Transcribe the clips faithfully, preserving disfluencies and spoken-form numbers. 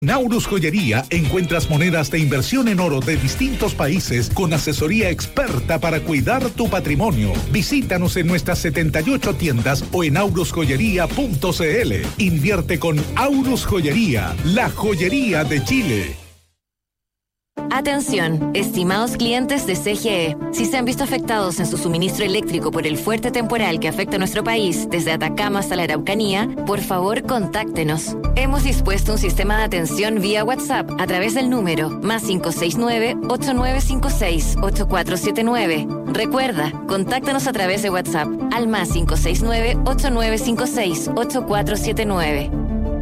Naurus Joyería encuentras monedas de inversión en oro de distintos países con asesoría experta para cuidar tu patrimonio. Visítanos en nuestras setenta y ocho tiendas o en aurus joyería punto c l. Invierte con Aurus Joyería, la joyería de Chile. Atención, estimados clientes de C G E. Si se han visto afectados en su suministro eléctrico por el fuerte temporal que afecta a nuestro país, desde Atacama hasta la Araucanía, por favor, contáctenos. Hemos dispuesto un sistema de atención vía WhatsApp a través del número más cinco seis nueve, ocho nueve cinco seis, ocho cuatro siete nueve. Recuerda, contáctanos a través de WhatsApp al más cinco seis nueve, ocho nueve cinco seis, ocho cuatro siete nueve.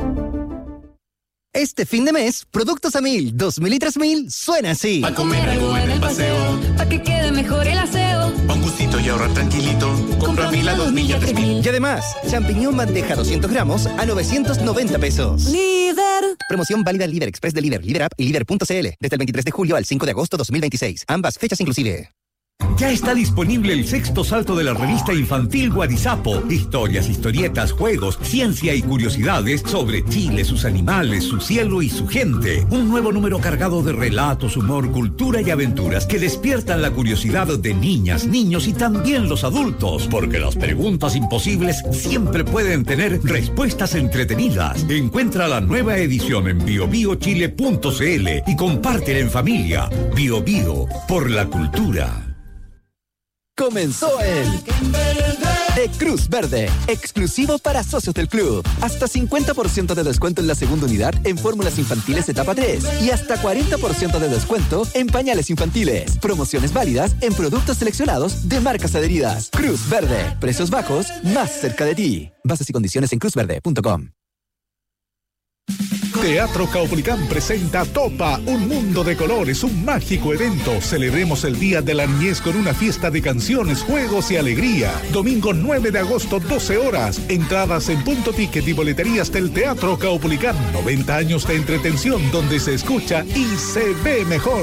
Este fin de mes, Productos a Mil, dos mil y tres mil, suena así. Pa' comer algo en el paseo, pa' que quede mejor el aseo. Pa' un gustito y ahorrar tranquilito, compra Mil a dos mil y a tres mil. Y además, champiñón bandeja doscientos gramos a novecientos noventa pesos. Líder. Promoción válida en Líder Express de Líder, Líder App y Líder punto c l. Desde el veintitrés de julio al cinco de agosto dos mil veintiséis. Ambas fechas inclusive. Ya está disponible el sexto salto de la revista infantil Guarizapo. Historias, historietas, juegos, ciencia y curiosidades sobre Chile, sus animales, su cielo y su gente. Un nuevo número cargado de relatos, humor, cultura y aventuras que despiertan la curiosidad de niñas, niños y también los adultos. Porque las preguntas imposibles siempre pueden tener respuestas entretenidas. Encuentra la nueva edición en bio bio chile punto c l y compártela en familia. Bio Bio, por la cultura. Comenzó el de Cruz Verde, exclusivo para socios del club. Hasta cincuenta por ciento de descuento en la segunda unidad en fórmulas infantiles etapa tres y hasta cuarenta por ciento de descuento en pañales infantiles. Promociones válidas en productos seleccionados de marcas adheridas. Cruz Verde, precios bajos más cerca de ti. Bases y condiciones en cruz verde punto com. Teatro Caupolicán presenta Topa, un mundo de colores, un mágico evento. Celebremos el Día de la Niñez con una fiesta de canciones, juegos y alegría. Domingo nueve de agosto, doce horas. Entradas en Punto Ticket y boleterías del Teatro Caupolicán. noventa años de entretención donde se escucha y se ve mejor.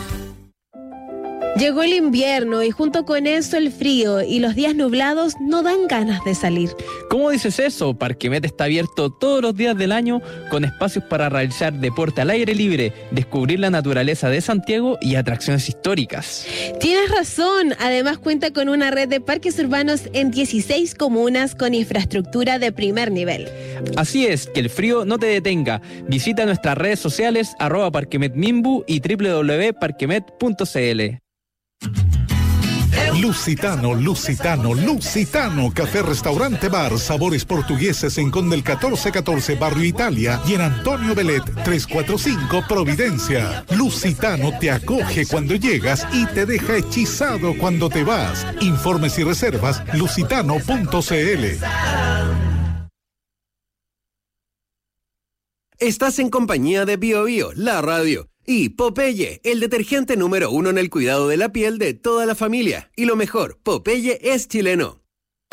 Llegó el invierno y junto con eso el frío y los días nublados no dan ganas de salir. ¿Cómo dices eso? Parquemet está abierto todos los días del año con espacios para realizar deporte al aire libre, descubrir la naturaleza de Santiago y atracciones históricas. Tienes razón, además cuenta con una red de parques urbanos en dieciséis comunas con infraestructura de primer nivel. Así es, que el frío no te detenga. Visita nuestras redes sociales arroba parquemetmimbu y doble u doble u doble u punto parquemet punto c l. Lusitano, Lusitano, Lusitano, café, restaurante, bar, sabores portugueses en Condel catorce catorce, Barrio Italia y en Antonio Belet trescientos cuarenta y cinco, Providencia. Lusitano te acoge cuando llegas y te deja hechizado cuando te vas. Informes y reservas, lusitano punto c l. Estás en compañía de Bio Bio, la radio. Y Popeye, el detergente número uno en el cuidado de la piel de toda la familia. Y lo mejor, Popeye es chileno.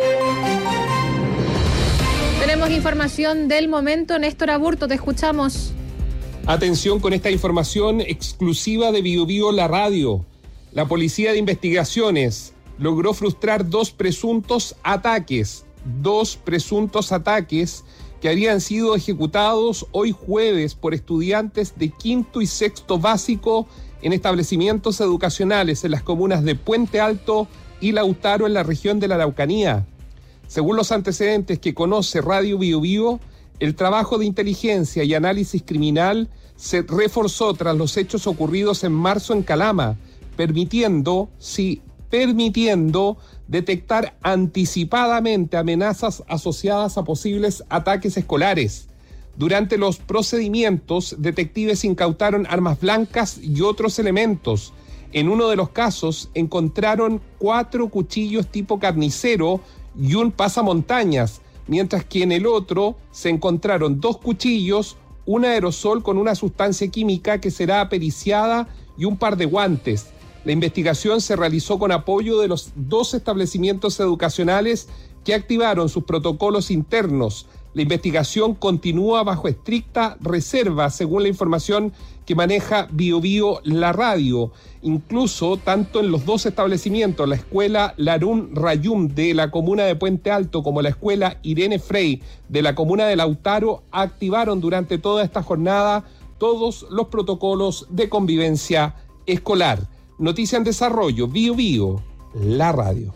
Tenemos información del momento. Néstor Aburto, te escuchamos. Atención con esta información exclusiva de Bio Bio, la radio. La Policía de Investigaciones logró frustrar dos presuntos ataques. Dos presuntos ataques que habían sido ejecutados hoy jueves por estudiantes de quinto y sexto básico en establecimientos educacionales en las comunas de Puente Alto y Lautaro en la región de la Araucanía. Según los antecedentes que conoce Radio Bio Bio, el trabajo de inteligencia y análisis criminal se reforzó tras los hechos ocurridos en marzo en Calama, permitiendo, sí, permitiendo detectar anticipadamente amenazas asociadas a posibles ataques escolares. Durante los procedimientos, detectives incautaron armas blancas y otros elementos. En uno de los casos encontraron cuatro cuchillos tipo carnicero y un pasamontañas, mientras que en el otro se encontraron dos cuchillos, un aerosol con una sustancia química que será periciada y un par de guantes. La investigación se realizó con apoyo de los dos establecimientos educacionales que activaron sus protocolos internos. La investigación continúa bajo estricta reserva, según la información que maneja Bio Bio, la radio. Incluso, tanto en los dos establecimientos, la escuela Larún Rayum de la comuna de Puente Alto como la escuela Irene Frey de la comuna de Lautaro, activaron durante toda esta jornada todos los protocolos de convivencia escolar. Noticia en desarrollo, Bio Bio, la radio.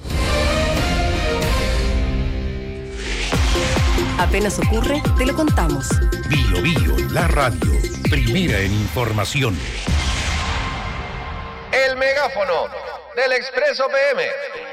Apenas ocurre, te lo contamos. Bio Bio, la radio, primera en información. El megáfono del Expreso P M.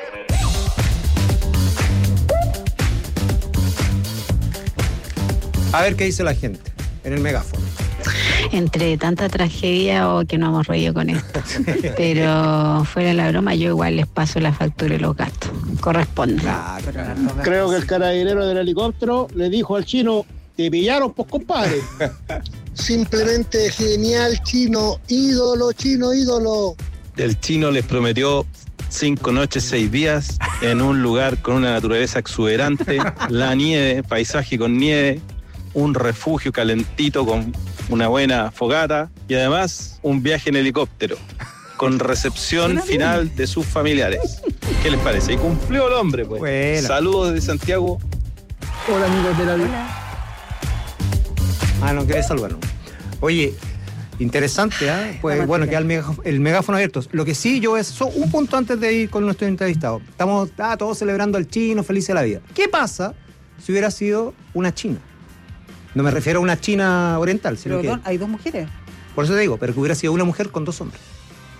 A ver qué dice la gente en el megáfono. Entre tanta tragedia o oh, que no hemos reído con esto. Pero fuera de la broma, yo igual les paso la factura y los gastos. Corresponde. Claro, claro. Creo que el carabinero del helicóptero le dijo al chino, te pillaron, pues compadre. Simplemente genial, chino, ídolo, chino, ídolo. El chino les prometió cinco noches, seis días, en un lugar con una naturaleza exuberante, la nieve, paisaje con nieve, un refugio calentito con una buena fogata y además un viaje en helicóptero con recepción final de sus familiares. ¿Qué les parece? Y cumplió el hombre, pues. Bueno. Saludos desde Santiago. Hola, amigos de la vida. Ah, no querés salvarnos. Oye, interesante, ¿eh? Pues bueno, queda el, megáfono, el megáfono abierto. Lo que sí yo es, so, un punto antes de ir con nuestro entrevistado. Estamos ah, todos celebrando al chino, feliz de la vida. ¿Qué pasa si hubiera sido una china? No me refiero a una china oriental, sino pero que... Don, hay dos mujeres. Por eso te digo, pero que hubiera sido una mujer con dos hombres.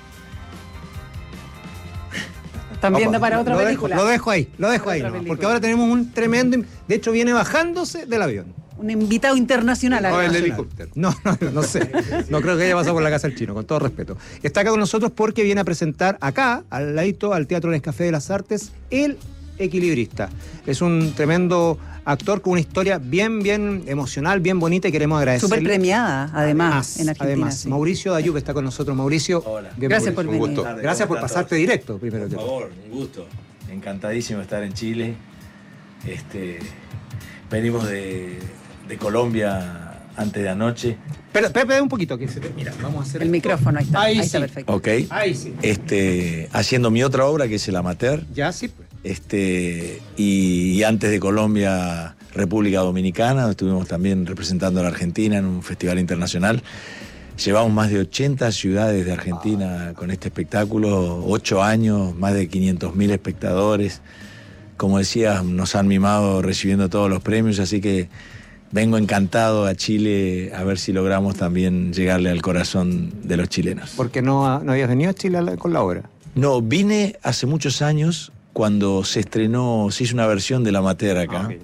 También da para otra lo película. Dejo, lo dejo ahí, lo dejo ahí, no, porque ahora tenemos un tremendo... De hecho, viene bajándose del avión. Un invitado internacional. No, el helicóptero. No, no, no sé. No creo que haya pasado por la casa del chino, con todo respeto. Está acá con nosotros porque viene a presentar acá, al ladito, al Teatro Nescafé de las Artes, El Equilibrista. Es un tremendo actor con una historia bien, bien emocional, bien bonita y queremos agradecerle. Súper premiada, además, además, en Argentina. Además, sí. Mauricio Dayup está con nosotros. Mauricio, hola. Gracias por venir. Un gusto. Gracias por pasarte directo, primero. Por favor, un gusto. Encantadísimo de estar en Chile. Este, venimos de, de Colombia antes de anoche. Pero, espera un poquito, que se te... Mira, vamos a hacer... El esto. Micrófono, ahí está. Ahí, ahí sí. está perfecto. Ok. Ahí sí. Este, haciendo mi otra obra, que es El Amateur. Ya, sí, pues. Este, y, y antes de Colombia, República Dominicana, estuvimos también representando a la Argentina en un festival internacional. Llevamos más de ochenta ciudades de Argentina con este espectáculo, ocho años, más de quinientos mil espectadores. Como decías, nos han mimado recibiendo todos los premios, así que vengo encantado a Chile a ver si logramos también llegarle al corazón de los chilenos. ¿Por qué no, no habías venido a Chile con la obra? No, vine hace muchos años cuando se estrenó, se hizo una versión de La Amateur acá, ah, okay.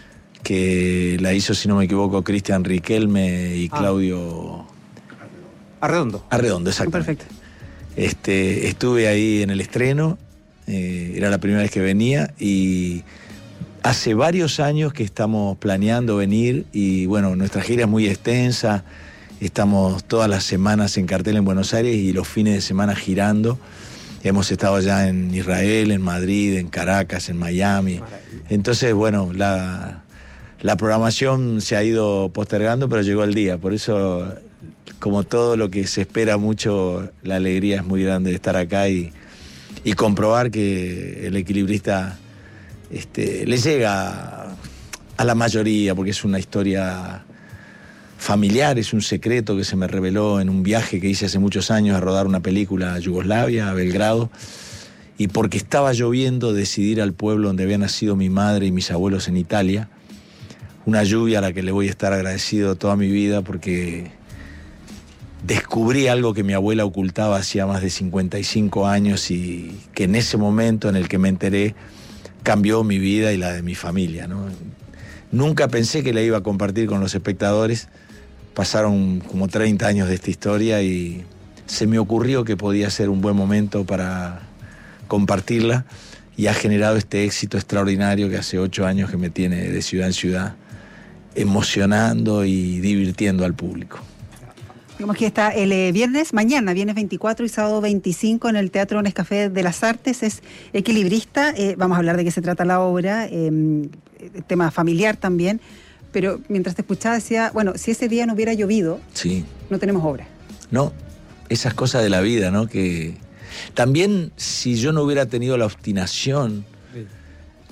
que la hizo, si no me equivoco, Cristian Riquelme y Claudio... Ah. Arredondo. Arredondo, exacto. Perfecto. Este, estuve ahí en el estreno, eh, era la primera vez que venía y hace varios años que estamos planeando venir y bueno, nuestra gira es muy extensa, estamos todas las semanas en cartel en Buenos Aires y los fines de semana girando. Hemos estado ya en Israel, en Madrid, en Caracas, en Miami. Entonces, bueno, la, la programación se ha ido postergando, pero llegó el día. Por eso, como todo lo que se espera mucho, la alegría es muy grande de estar acá y, y comprobar que El Equilibrista este, le llega a la mayoría, porque es una historia familiar, es un secreto que se me reveló en un viaje que hice hace muchos años a rodar una película a Yugoslavia, a Belgrado, y porque estaba lloviendo decidí ir al pueblo donde había nacido mi madre y mis abuelos en Italia, una lluvia a la que le voy a estar agradecido toda mi vida porque descubrí algo que mi abuela ocultaba hacía más de cincuenta y cinco años y que en ese momento en el que me enteré cambió mi vida y la de mi familia, ¿no? Nunca pensé que la iba a compartir con los espectadores. Pasaron como treinta años de esta historia y se me ocurrió que podía ser un buen momento para compartirla y ha generado este éxito extraordinario que hace ocho años que me tiene de ciudad en ciudad, emocionando y divirtiendo al público. Digamos que está el eh, viernes, mañana, viernes veinticuatro y sábado veinticinco en el Teatro Nescafé de las Artes, es Equilibrista. Eh, vamos a hablar de qué se trata la obra, eh, tema familiar también, pero mientras te escuchaba decía, bueno, si ese día no hubiera llovido, sí, no tenemos obra. No, esas cosas de la vida, ¿no? Que también si yo no hubiera tenido la obstinación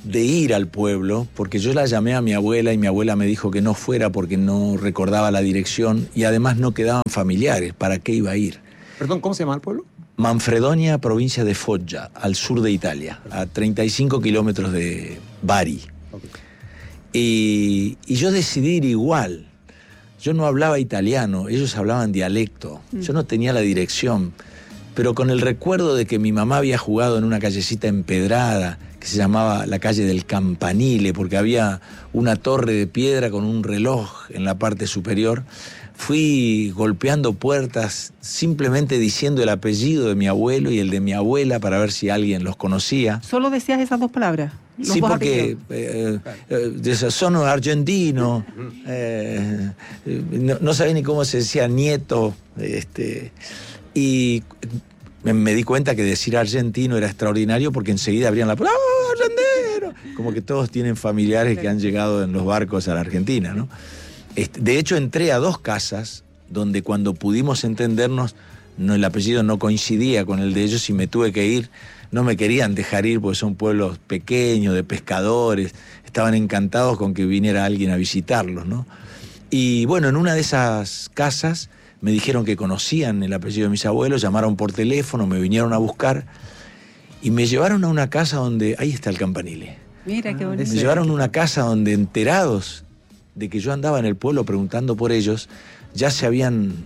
de ir al pueblo, porque yo la llamé a mi abuela y mi abuela me dijo que no fuera porque no recordaba la dirección y además no quedaban familiares. ¿Para qué iba a ir? Perdón, ¿cómo se llama el pueblo? Manfredonia, provincia de Foggia, al sur de Italia, a treinta y cinco kilómetros de Bari. Okay. Y, y yo decidí ir igual. Yo no hablaba italiano, ellos hablaban dialecto. Mm. Yo no tenía la dirección, pero con el recuerdo de que mi mamá había jugado en una callecita empedrada que se llamaba la calle del Campanile, porque había una torre de piedra con un reloj en la parte superior, fui golpeando puertas, simplemente diciendo el apellido de mi abuelo y el de mi abuela para ver si alguien los conocía. ¿Solo decías esas dos palabras? Sí, porque eh, eh, son argentino, eh, no, no sabía ni cómo se decía nieto, este, y me, me di cuenta que decir argentino era extraordinario porque enseguida abrían la puerta, ¡ah, argentino! Como que todos tienen familiares que han llegado en los barcos a la Argentina, ¿no? Este, de hecho, entré a dos casas donde cuando pudimos entendernos, no, el apellido no coincidía con el de ellos y me tuve que ir. No me querían dejar ir porque son pueblos pequeños, de pescadores. Estaban encantados con que viniera alguien a visitarlos, ¿no? Y bueno, en una de esas casas me dijeron que conocían el apellido de mis abuelos, llamaron por teléfono, me vinieron a buscar y me llevaron a una casa donde... Ahí está el Campanile. Mira qué bonito. Me llevaron a una casa donde, enterados de que yo andaba en el pueblo preguntando por ellos, ya se habían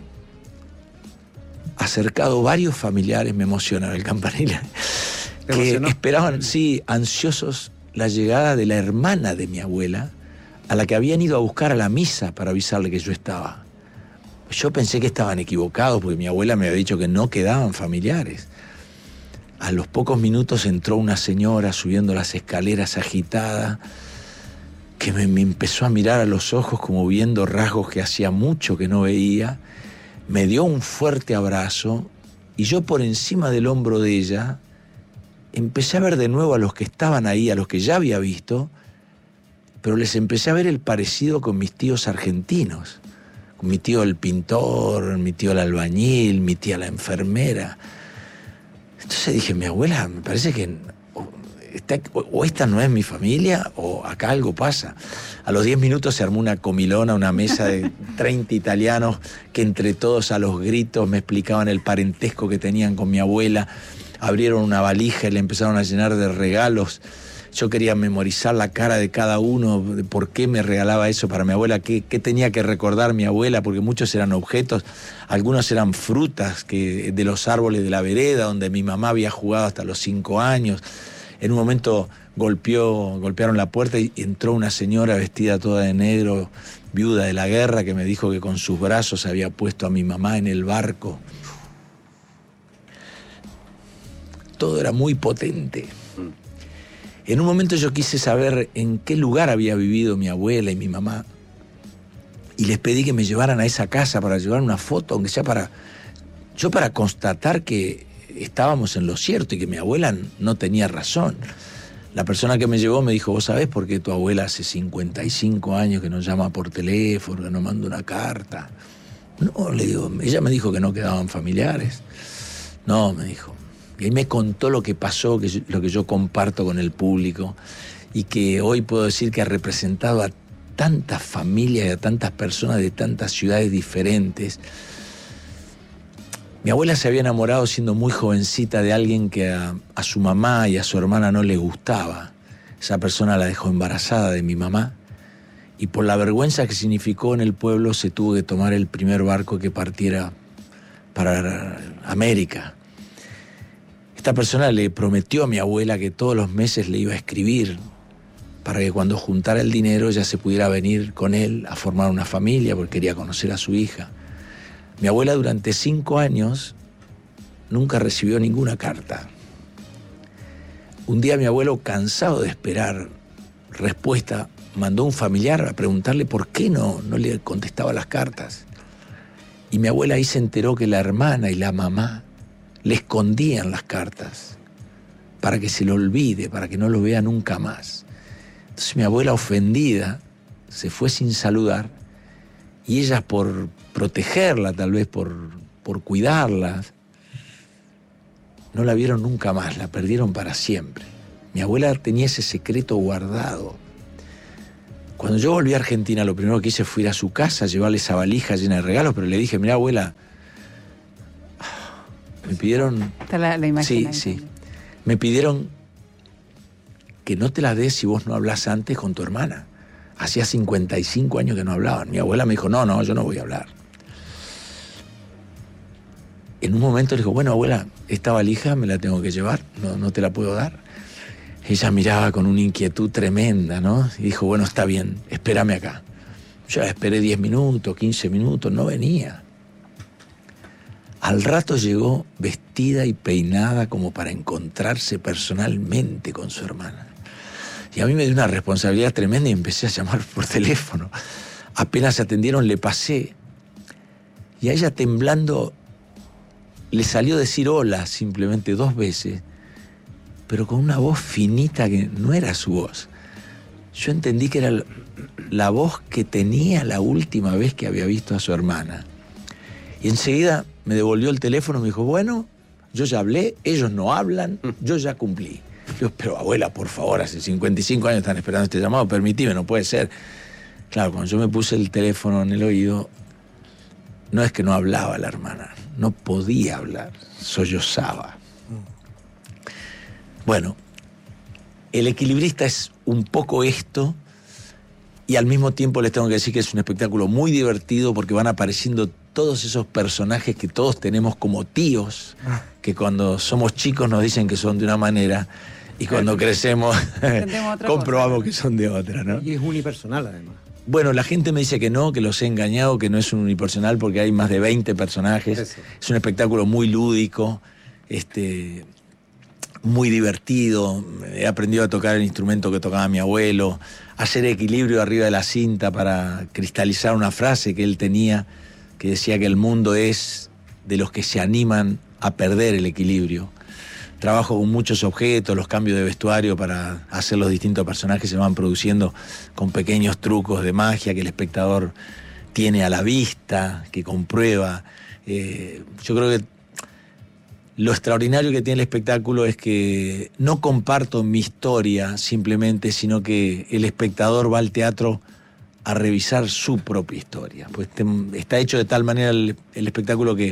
acercado varios familiares, me emociona el Campanile, que esperaban, sí, ansiosos la llegada de la hermana de mi abuela, a la que habían ido a buscar a la misa para avisarle que yo estaba. Yo pensé que estaban equivocados, porque mi abuela me había dicho que no quedaban familiares. A los pocos minutos entró una señora subiendo las escaleras agitada, que me, me empezó a mirar a los ojos como viendo rasgos que hacía mucho que no veía. Me dio un fuerte abrazo y yo por encima del hombro de ella empecé a ver de nuevo a los que estaban ahí, a los que ya había visto, pero les empecé a ver el parecido con mis tíos argentinos, con mi tío el pintor, mi tío el albañil, mi tía la enfermera. Entonces dije, mi abuela, me parece que Está, o esta no es mi familia o acá algo pasa. A los diez minutos se armó una comilona, una mesa de treinta italianos que entre todos a los gritos me explicaban el parentesco que tenían con mi abuela. Abrieron una valija y le empezaron a llenar de regalos. Yo quería memorizar la cara de cada uno, de por qué me regalaba eso para mi abuela, qué, qué tenía que recordar mi abuela, porque muchos eran objetos, algunos eran frutas que, de los árboles de la vereda, donde mi mamá había jugado hasta los cinco años. En un momento golpeó, golpearon la puerta y entró una señora vestida toda de negro, viuda de la guerra, que me dijo que con sus brazos había puesto a mi mamá en el barco. Todo era muy potente. En un momento yo quise saber en qué lugar había vivido mi abuela y mi mamá. Y les pedí que me llevaran a esa casa para llevar una foto, aunque sea para... Yo para constatar que estábamos en lo cierto y que mi abuela no tenía razón. La persona que me llevó me dijo, ¿vos sabés por qué tu abuela hace cincuenta y cinco años que nos llama por teléfono, que nos manda una carta? No, le digo, ella me dijo que no quedaban familiares. No, me dijo. Y ahí me contó lo que pasó, que yo, lo que yo comparto con el público y que hoy puedo decir que ha representado a tantas familias y a tantas personas de tantas ciudades diferentes. Mi abuela se había enamorado siendo muy jovencita de alguien que a, a su mamá y a su hermana no le gustaba. Esa persona la dejó embarazada de mi mamá y por la vergüenza que significó en el pueblo se tuvo que tomar el primer barco que partiera para América. Esta persona le prometió a mi abuela que todos los meses le iba a escribir para que cuando juntara el dinero ella se pudiera venir con él a formar una familia porque quería conocer a su hija. Mi abuela durante cinco años nunca recibió ninguna carta. Un día mi abuelo, cansado de esperar respuesta, mandó a un familiar a preguntarle por qué no, no le contestaba las cartas. Y mi abuela ahí se enteró que la hermana y la mamá le escondían las cartas para que se lo olvide, para que no lo vea nunca más. Entonces mi abuela, ofendida, se fue sin saludar y ellas, por protegerla, tal vez por, por cuidarla, no la vieron nunca más, la perdieron para siempre. Mi abuela tenía ese secreto guardado. Cuando yo volví a Argentina, lo primero que hice fue ir a su casa, llevarle esa valija llena de regalos, pero le dije, mira, abuela, me pidieron... Está la, la imagen Sí, ahí. sí. Me pidieron que no te la des si vos no hablas antes con tu hermana. Hacía cincuenta y cinco años que no hablaban. Mi abuela me dijo, no, no, yo no voy a hablar. En un momento le dijo, bueno, abuela, esta valija me la tengo que llevar, no, no te la puedo dar. Ella miraba con una inquietud tremenda, ¿no? Y dijo, bueno, está bien, espérame acá. Yo la esperé diez minutos, quince minutos, no venía. Al rato llegó vestida y peinada como para encontrarse personalmente con su hermana. Y a mí me dio una responsabilidad tremenda y empecé a llamar por teléfono. Apenas se atendieron, le pasé. Y a ella temblando le salió decir hola simplemente dos veces, pero con una voz finita que no era su voz. Yo entendí que era la voz que tenía la última vez que había visto a su hermana. Y enseguida me devolvió el teléfono y me dijo, bueno, yo ya hablé, ellos no hablan, yo ya cumplí. Yo, pero abuela, por favor, hace cincuenta y cinco años están esperando este llamado, permitime, no puede ser. Claro, cuando yo me puse el teléfono en el oído, no es que no hablaba la hermana, no podía hablar, sollozaba. Bueno, El Equilibrista es un poco esto, y al mismo tiempo les tengo que decir que es un espectáculo muy divertido porque van apareciendo todos esos personajes que todos tenemos como tíos, que cuando somos chicos nos dicen que son de una manera y cuando crecemos comprobamos cosa, que son de otra, ¿no? Y es unipersonal además. Bueno, la gente me dice que no, que los he engañado, que no es un unipersonal porque hay más de veinte personajes. Eso. Es un espectáculo muy lúdico, este, muy divertido. He aprendido a tocar el instrumento que tocaba mi abuelo, a hacer equilibrio arriba de la cinta para cristalizar una frase que él tenía, que decía que el mundo es de los que se animan a perder el equilibrio. Trabajo con muchos objetos, los cambios de vestuario para hacer los distintos personajes se van produciendo con pequeños trucos de magia que el espectador tiene a la vista, que comprueba. Eh, yo creo que lo extraordinario que tiene el espectáculo es que no comparto mi historia simplemente, sino que el espectador va al teatro a revisar su propia historia. Pues te, está hecho de tal manera el, el espectáculo que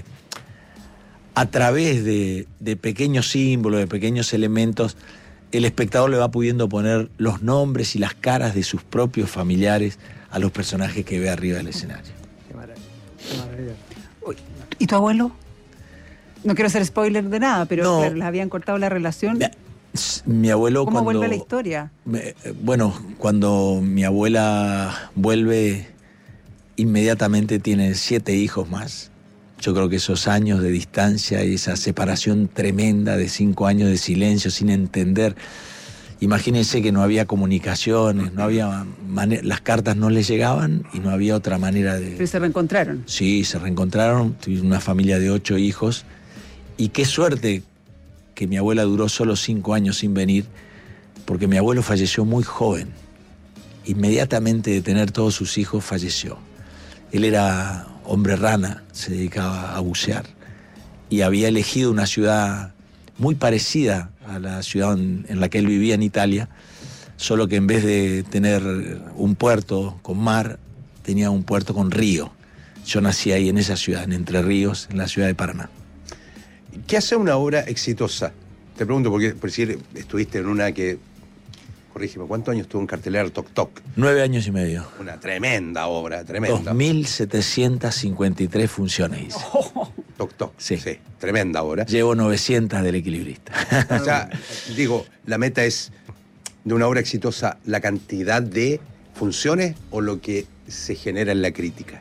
a través de, de pequeños símbolos, de pequeños elementos, el espectador le va pudiendo poner los nombres y las caras de sus propios familiares a los personajes que ve arriba del escenario. Qué maravilla. Qué maravilla. ¿Y tu abuelo? No quiero hacer spoiler de nada, pero No. claro, les habían cortado la relación. Mi abuelo ¿Cómo cuando, vuelve la historia? me- bueno, cuando mi abuela vuelve, inmediatamente tiene siete hijos más. Yo creo que esos años de distancia y esa separación tremenda de cinco años de silencio sin entender. Imagínense que no había comunicaciones, no había mane- las cartas no les llegaban y no había otra manera de... Pero se reencontraron. Sí, se reencontraron, tuvieron una familia de ocho hijos y qué suerte que mi abuela duró solo cinco años sin venir, porque mi abuelo falleció muy joven. Inmediatamente de tener todos sus hijos falleció. Él era hombre rana, se dedicaba a bucear y había elegido una ciudad muy parecida a la ciudad en, en la que él vivía en Italia, solo que en vez de tener un puerto con mar, tenía un puerto con río. Yo nací ahí en esa ciudad, en Entre Ríos, en la ciudad de Paraná. ¿Qué hace una obra exitosa? Te pregunto, porque por decir, estuviste en una que, corrígeme, ¿cuántos años estuvo en cartelera Toc Toc? Nueve años y medio. Una tremenda obra, tremenda. dos mil setecientas cincuenta y tres funciones hice. Toc Toc, sí. sí, tremenda obra. Llevo novecientas del Equilibrista. O sea, digo, la meta es de una obra exitosa la cantidad de funciones o lo que se genera en la crítica.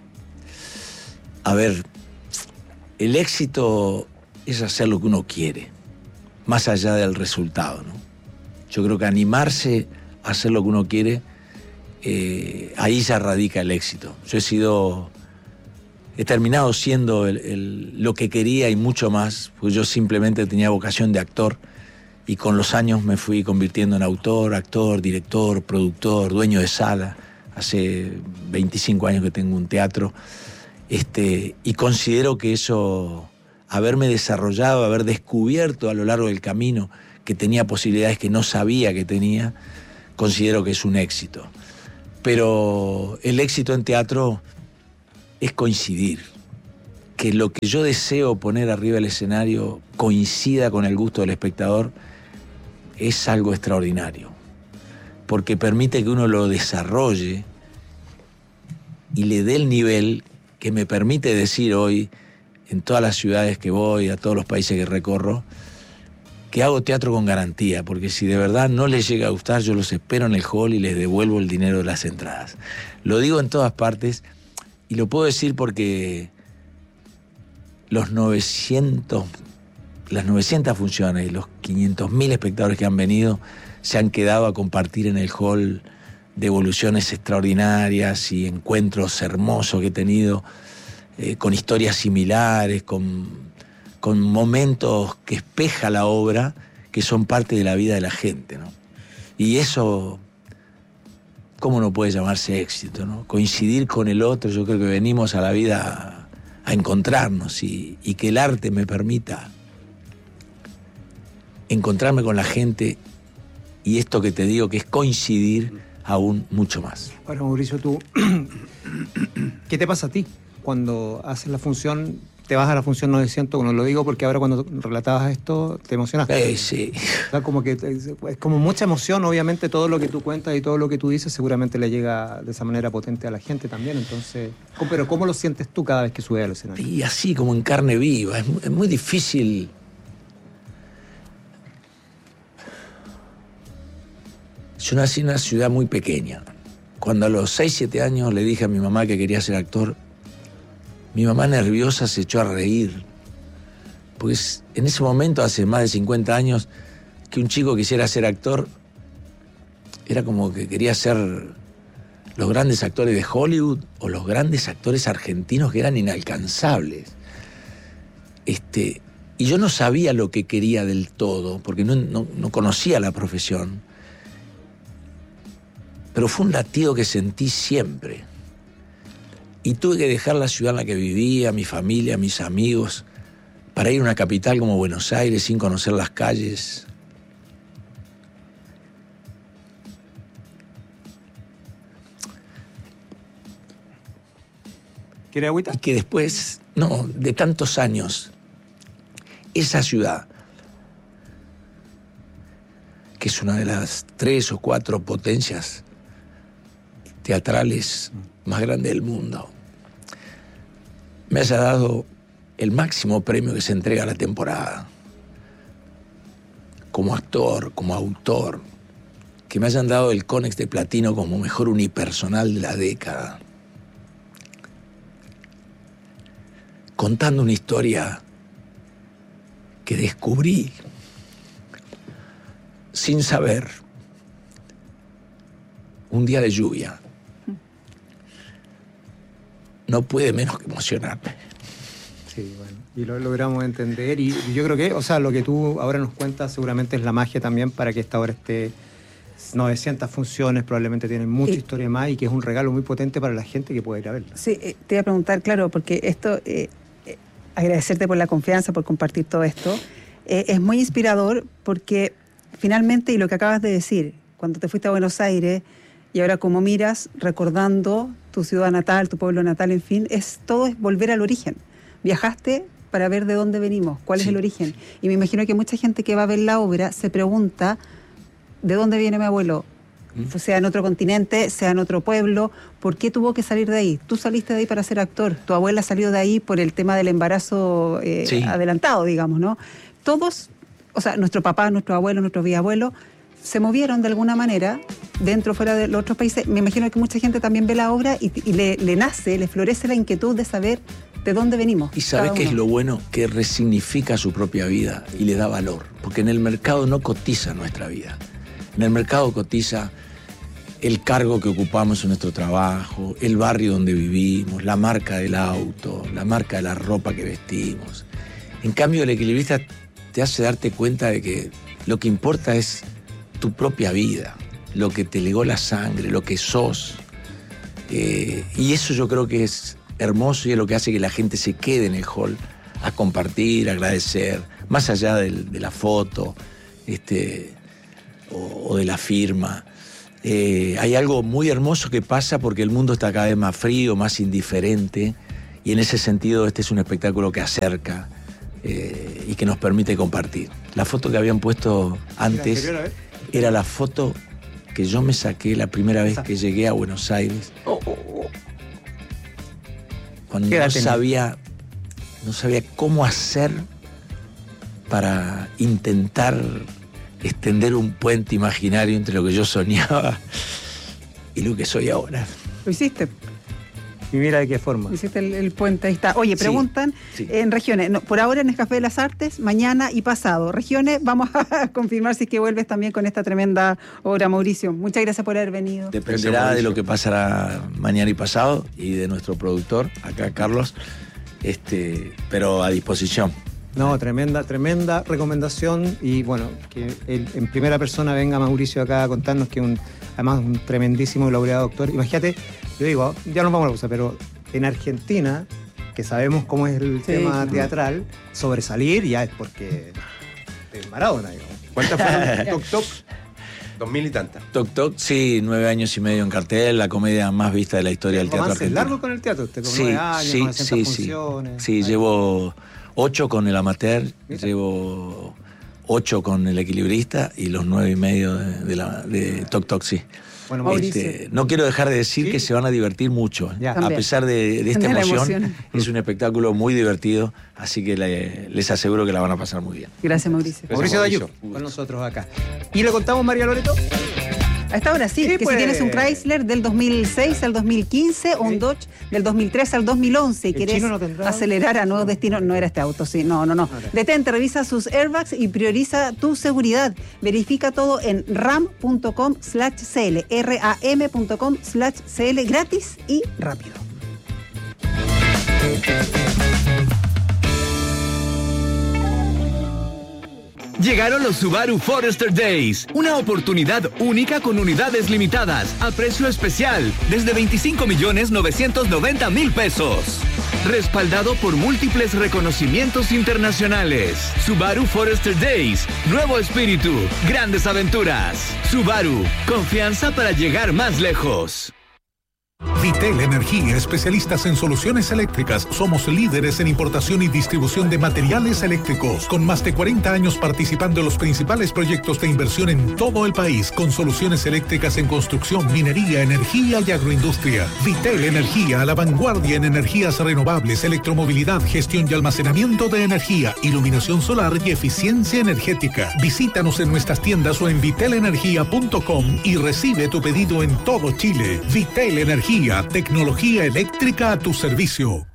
A ver, el éxito es hacer lo que uno quiere, más allá del resultado, ¿no? Yo creo que animarse a hacer lo que uno quiere, eh, ahí ya radica el éxito. Yo he sido, he terminado siendo el, el, lo que quería y mucho más, pues yo simplemente tenía vocación de actor y con los años me fui convirtiendo en autor, actor, director, productor, dueño de sala. Hace veinticinco años que tengo un teatro, este, y considero que eso, haberme desarrollado, haber descubierto a lo largo del camino que tenía posibilidades que no sabía que tenía, considero que es un éxito. Pero el éxito en teatro es coincidir, que lo que yo deseo poner arriba del escenario coincida con el gusto del espectador, es algo extraordinario, porque permite que uno lo desarrolle y le dé el nivel que me permite decir hoy, en todas las ciudades que voy, a todos los países que recorro, que hago teatro con garantía, porque si de verdad no les llega a gustar, yo los espero en el hall y les devuelvo el dinero de las entradas. Lo digo en todas partes y lo puedo decir porque los novecientos, las novecientas funciones y los quinientos mil espectadores que han venido se han quedado a compartir en el hall devoluciones extraordinarias y encuentros hermosos que he tenido eh, con historias similares, con, con momentos que espeja la obra, que son parte de la vida de la gente, ¿no? Y eso, ¿cómo no puede llamarse éxito, ¿no? Coincidir con el otro, yo creo que venimos a la vida a, a encontrarnos y, y que el arte me permita encontrarme con la gente y esto que te digo que es coincidir aún mucho más. Ahora, Mauricio, tú, ¿qué te pasa a ti cuando haces la función, te vas a la función novecientos? Bueno, lo digo porque ahora cuando relatabas esto te emocionaste. Eh, sí. O sea, como que es como mucha emoción, obviamente todo lo que tú cuentas y todo lo que tú dices seguramente le llega de esa manera potente a la gente también, entonces, pero ¿cómo lo sientes tú cada vez que subes al escenario? Y así como en carne viva, es, es muy difícil. Yo nací en una ciudad muy pequeña. Cuando a los seis, siete años le dije a mi mamá que quería ser actor, mi mamá nerviosa se echó a reír. Pues en ese momento, hace más de cincuenta años, que un chico quisiera ser actor, era como que quería ser los grandes actores de Hollywood o los grandes actores argentinos que eran inalcanzables. Este, y yo no sabía lo que quería del todo, porque no, no, no conocía la profesión. Pero fue un latido que sentí siempre. Y tuve que dejar la ciudad en la que vivía, mi familia, mis amigos, para ir a una capital como Buenos Aires sin conocer las calles. ¿Quiere agüita? Y que después, no, de tantos años, esa ciudad, que es una de las tres o cuatro potencias teatrales más grandes del mundo, me haya dado el máximo premio que se entrega a la temporada, como actor, como autor, que me hayan dado el Conex de Platino como mejor unipersonal de la década, contando una historia que descubrí sin saber un día de lluvia. No puede menos que emocionarme. Sí, bueno, y lo logramos entender y, y yo creo que, o sea, lo que tú ahora nos cuentas seguramente es la magia también para que esta obra esté novecientas funciones, probablemente tienen mucha y, historia más y que es un regalo muy potente para la gente que puede ir a verla. Sí, eh, te iba a preguntar, claro, porque esto, eh, eh, agradecerte por la confianza, por compartir todo esto, eh, es muy inspirador porque finalmente, y lo que acabas de decir, cuando te fuiste a Buenos Aires y ahora como miras, recordando tu ciudad natal, tu pueblo natal, en fin, es todo es volver al origen. Viajaste para ver de dónde venimos, cuál sí. es el origen. Y me imagino que mucha gente que va a ver la obra se pregunta ¿de dónde viene mi abuelo? ¿Mm? Sea en otro continente, sea en otro pueblo, ¿por qué tuvo que salir de ahí? Tú saliste de ahí para ser actor, tu abuela salió de ahí por el tema del embarazo eh, sí. adelantado, digamos, ¿no? Todos, o sea, nuestro papá, nuestro abuelo, nuestro bisabuelo, se movieron de alguna manera dentro o fuera de los otros países. Me imagino que mucha gente también ve la obra y, y le, le nace, le florece la inquietud de saber de dónde venimos. Y sabes qué es lo bueno, que resignifica su propia vida y le da valor, porque en el mercado no cotiza nuestra vida. En el mercado cotiza el cargo que ocupamos en nuestro trabajo, el barrio donde vivimos, la marca del auto, la marca de la ropa que vestimos. En cambio, el equilibrista te hace darte cuenta de que lo que importa es tu propia vida, lo que te legó la sangre, lo que sos. Eh, y eso yo creo que es hermoso y es lo que hace que la gente se quede en el hall a compartir, a agradecer, más allá del, de la foto, este, o, o de la firma. Eh, hay algo muy hermoso que pasa porque el mundo está cada vez más frío, más indiferente, y en ese sentido este es un espectáculo que acerca eh, y que nos permite compartir. La foto que habían puesto antes era la foto que yo me saqué la primera vez que llegué a Buenos Aires, cuando no sabía, no sabía cómo hacer para intentar extender un puente imaginario entre lo que yo soñaba y lo que soy ahora. ¿Lo hiciste? Y mira de qué forma. Hiciste el, el puente, ahí está. Oye, preguntan sí, sí. en regiones, no, por ahora en Nescafé de las Artes, mañana y pasado. Regiones, vamos a confirmar si es que vuelves también con esta tremenda obra, Mauricio. Muchas gracias por haber venido. Dependerá de lo que pasará mañana y pasado y de nuestro productor, acá Carlos, este, pero a disposición. No, tremenda, tremenda recomendación y bueno, que él, en primera persona venga Mauricio acá a contarnos que un, además un tremendísimo y laureado doctor. Imagínate, yo digo, ya nos vamos a la cosa, pero en Argentina, que sabemos cómo es el sí, tema no. teatral, sobresalir ya es porque es Maradona, digamos. ¿Cuántas fueron? Toc Toc. Dos mil y tantas. Toc Toc, sí, nueve años y medio en cartel, la comedia más vista de la historia del teatro argentino. ¿Largo con el teatro? Usted con sí, nueve años, sí, con sí, funciones. Sí, sí llevo ocho con el amateur, ¿Mira? llevo ocho con el equilibrista y los nueve y medio de, de, la, de Toc Toc, sí. Bueno, este, no quiero dejar de decir ¿Sí? que se van a divertir mucho. Ya. A pesar de, de esta emoción, emoción, es un espectáculo muy divertido, así que le, les aseguro que la van a pasar muy bien. Gracias, Mauricio. Mauricio Dayú, con nosotros acá. ¿Y le contamos, María Loreto? A esta hora sí, sí que pues. si tienes un Chrysler del dos mil seis al dos mil quince o un sí. Dodge del dos mil tres al dos mil once y querés no acelerar a nuevos destinos, no era este auto, sí, no, no, no. Okay. Detente, revisa sus airbags y prioriza tu seguridad. Verifica todo en ram.com slash cl, ram.com slash cl, gratis y rápido. Llegaron los Subaru Forester Days, una oportunidad única con unidades limitadas, a precio especial, desde veinticinco millones novecientos noventa mil pesos. Respaldado por múltiples reconocimientos internacionales. Subaru Forester Days, nuevo espíritu, grandes aventuras. Subaru, confianza para llegar más lejos. Vitel Energía, especialistas en soluciones eléctricas. Somos líderes en importación y distribución de materiales eléctricos, con más de cuarenta años participando en los principales proyectos de inversión en todo el país, con soluciones eléctricas en construcción, minería, energía y agroindustria. Vitel Energía, a la vanguardia en energías renovables, electromovilidad, gestión y almacenamiento de energía, iluminación solar y eficiencia energética. Visítanos en nuestras tiendas o en vitel energía punto com y recibe tu pedido en todo Chile. Vitel Energía, tecnología eléctrica a tu servicio.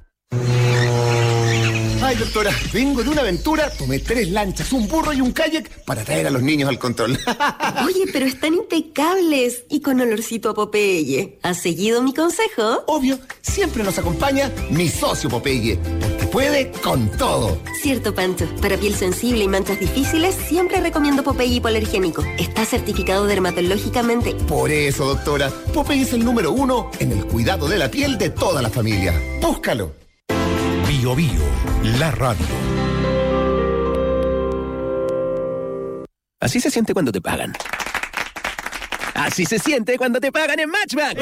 Ay, doctora, vengo de una aventura, tomé tres lanchas, un burro y un kayak para traer a los niños al control. Oye, pero están impecables y con olorcito a Popeye. ¿Has seguido mi consejo? Obvio, siempre nos acompaña mi socio Popeye, porque puede con todo. Cierto, Pancho. Para piel sensible y manchas difíciles, siempre recomiendo Popeye hipoalergénico. Está certificado dermatológicamente. Por eso, doctora, Popeye es el número uno en el cuidado de la piel de toda la familia. Búscalo. Bio Bio, la radio. Así se siente cuando te pagan. Así se siente cuando te pagan en Matchbank.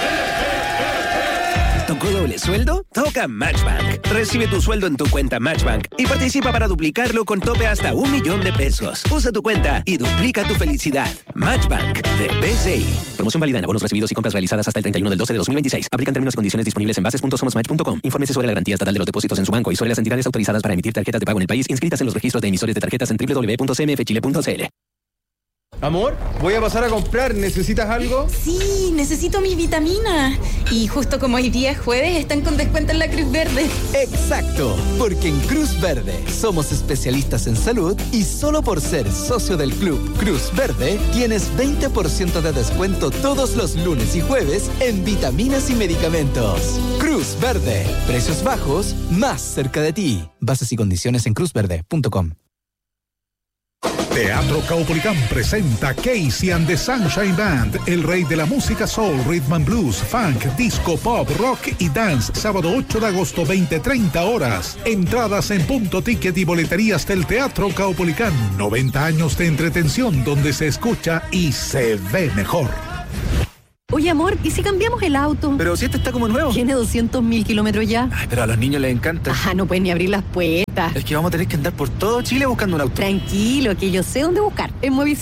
¿Tocó doble sueldo? Toca Matchbank. Recibe tu sueldo en tu cuenta Matchbank y participa para duplicarlo con tope hasta un millón de pesos. Usa tu cuenta y duplica tu felicidad. Matchbank de B C I. Promoción válida en abonos recibidos y compras realizadas hasta el treinta y uno del doce de dos mil veintiséis. Aplican términos y condiciones disponibles en bases punto somos match punto com. Infórmese sobre la garantía estatal de los depósitos en su banco y sobre las entidades autorizadas para emitir tarjetas de pago en el país inscritas en los registros de emisores de tarjetas en doble u doble u doble u punto c m f chile punto c l. Amor, voy a pasar a comprar. ¿Necesitas algo? Sí, necesito mis vitaminas. Y justo como hoy día es jueves, están con descuento en la Cruz Verde. Exacto, porque en Cruz Verde somos especialistas en salud y solo por ser socio del club Cruz Verde tienes veinte por ciento de descuento todos los lunes y jueves en vitaminas y medicamentos. Cruz Verde, precios bajos, más cerca de ti. Bases y condiciones en cruz verde punto com. Teatro Caupolicán presenta Casey and the Sunshine Band, el rey de la música soul, rhythm and blues, funk, disco, pop, rock y dance, sábado ocho de agosto, veinte treinta horas. Entradas en punto ticket y boleterías del Teatro Caupolicán. noventa años de entretención donde se escucha y se ve mejor. Oye, amor, ¿y si cambiamos el auto? Pero si este está como nuevo. Tiene doscientos mil kilómetros ya. Ay, pero a los niños les encanta. Ah, no pueden ni abrir las puertas. Es que vamos a tener que andar por todo Chile buscando un auto. Tranquilo, que yo sé dónde buscar. En Movistar